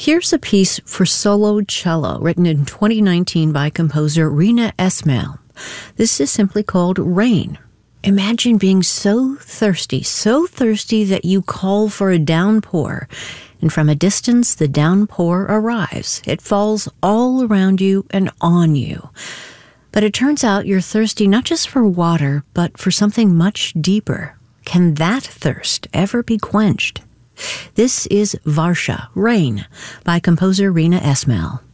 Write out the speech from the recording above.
Here's a piece for solo cello written in 2019 by composer Rina Esmail. This is simply called Rain. Imagine being so thirsty that you call for a downpour, and from a distance the downpour arrives. It falls all around you and on you. But it turns out you're thirsty not just for water, but for something much deeper. Can that thirst ever be quenched? This is Varsha, Rain, by composer Rina Esmail.